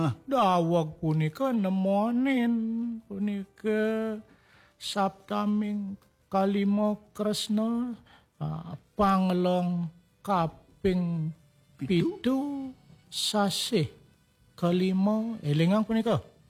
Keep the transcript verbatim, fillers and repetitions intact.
Dawag punika nemonin punika saptaming kalimo Kresna uh, panglong kaping pitu sasih kalimo elingang punika